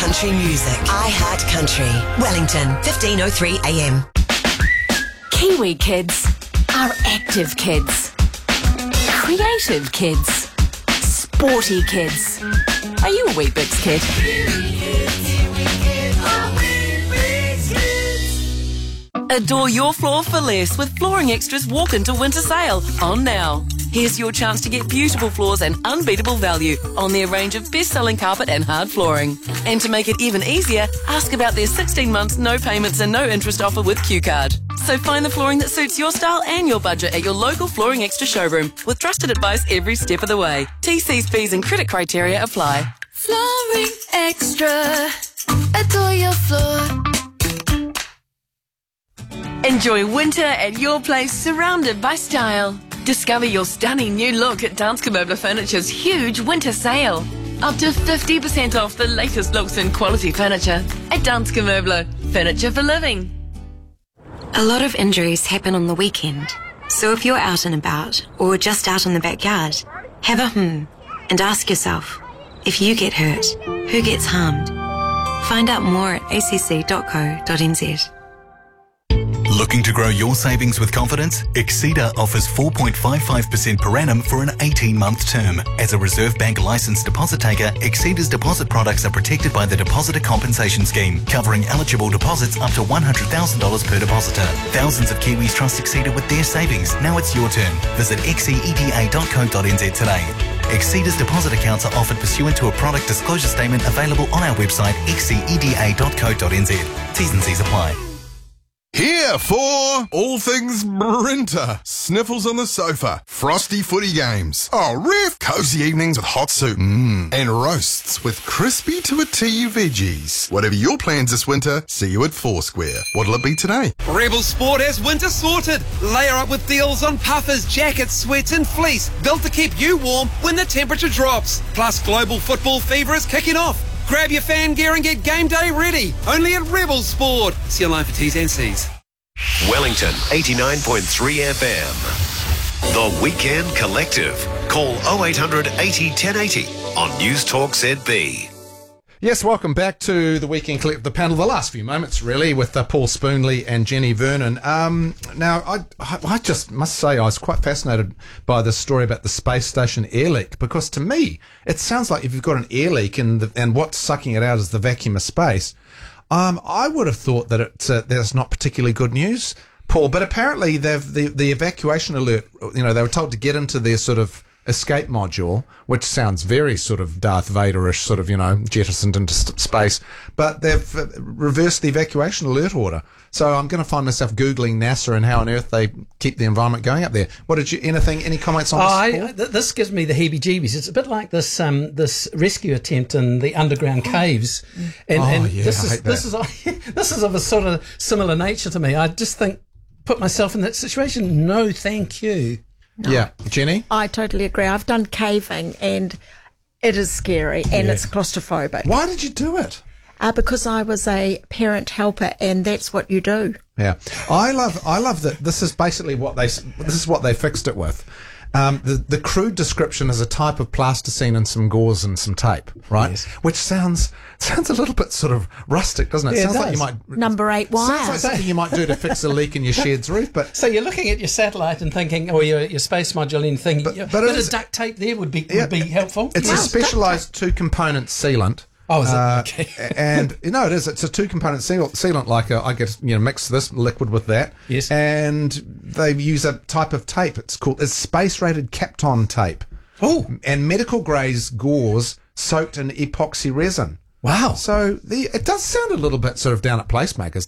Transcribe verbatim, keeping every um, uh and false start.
country music. iHeart Country. Wellington, fifteen oh three A M. Kiwi kids are active kids, creative kids, sporty kids. Are you a Weet-Bix kid? Adore your floor for less with Flooring Extra's Walk Into Winter Sale on now. Here's your chance to get beautiful floors and unbeatable value on their range of best-selling carpet and hard flooring. And to make it even easier, ask about their sixteen months no payments and no interest offer with Q Card. So find the flooring that suits your style and your budget at your local Flooring Extra showroom with trusted advice every step of the way. T Cs, fees and credit criteria apply. Flooring Extra. Adore your floor. Enjoy winter at your place surrounded by style. Discover your stunning new look at Danske Møbler Furniture's huge winter sale. Up to fifty percent off the latest looks in quality furniture at Danske Møbler. Furniture for living. A lot of injuries happen on the weekend. So if you're out and about or just out in the backyard, have a hmm and ask yourself, if you get hurt, who gets harmed? Find out more at a c c dot co dot n z. Looking to grow your savings with confidence? Exceeda offers four point five five percent per annum for an eighteen-month term. As a Reserve Bank licensed deposit taker, Exceeda's deposit products are protected by the Depositor Compensation Scheme, covering eligible deposits up to one hundred thousand dollars per depositor. Thousands of Kiwis trust Exceeda with their savings. Now it's your turn. Visit exceeda dot co dot n z today. Exceeda's deposit accounts are offered pursuant to a product disclosure statement available on our website, exceeda dot co dot n z. T's and C's apply. Here for all things Brinter. Sniffles on the sofa, frosty footy games. Oh, ref! Cozy evenings with hot soup. Mmm. And roasts with crispy to a T veggies. Whatever your plans this winter, see you at Foursquare. What'll it be today? Rebel Sport has winter sorted. Layer up with deals on puffers, jackets, sweats and fleece, built to keep you warm when the temperature drops. Plus, global football fever is kicking off. Grab your fan gear and get game day ready. Only at Rebel Sport. See you online for T's and C's. Wellington eighty-nine point three F M. The Weekend Collective. Call oh eight hundred eighty ten eighty on News Talk Z B. Yes, welcome back to the Weekend Collective, the panel, the last few moments really, with uh, Paul Spoonley and Jenny Vernon. Um, now, I, I just must say I was quite fascinated by this story about the space station air leak, because to me, it sounds like if you've got an air leak and, the, and what's sucking it out is the vacuum of space, um, I would have thought that it's, uh, that's not particularly good news, Paul, but apparently they've the, the evacuation alert, you know, they were told to get into their sort of escape module, which sounds very sort of Darth Vader-ish, sort of, you know, jettisoned into st- space, but they've uh, reversed the evacuation alert order. So I'm going to find myself Googling NASA and how on earth they keep the environment going up there. What did you, anything, any comments on oh, this? I, th- this gives me the heebie-jeebies. It's a bit like this um, this rescue attempt in the underground caves. And, oh, and yeah, this I is hate this that. is this is of a sort of similar nature to me. I just think, put myself in that situation. No, thank you. No. Yeah, Jenny? I totally agree. I've done caving and it is scary and Yeah. it's claustrophobic. Why did you do it? Uh, because I was a parent helper and that's what you do. Yeah, I love I love that this is basically what they this is what they fixed it with. Um, the the crude description is a type of plasticine and some gauze and some tape, right? Yes. Which sounds sounds a little bit sort of rustic, doesn't it? Yeah, sounds it like you does. might Number eight wire. Sounds like something you might do to fix a leak in your shed's roof, but So you're looking at your satellite and thinking, or your, your space module and thinking, But- but, but a it bit is- of duct tape there would be Yeah, would be helpful. it's Wow, a specialised two-component sealant. Oh, is it? Uh, Okay. and you know it is. It's a two-component seal, sealant. Like a, I guess you know, mix this liquid with that. Yes. And they use a type of tape. It's called it's space-rated Kapton tape. Oh, And medical grade gauze soaked in epoxy resin. wow. So the it does sound a little bit sort of down at Placemakers,